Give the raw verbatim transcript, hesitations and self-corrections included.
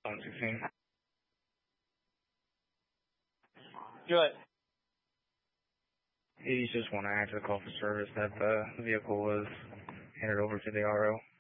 one sixteen. Good. You just want to answer the call for service that the vehicle was handed over to the R O.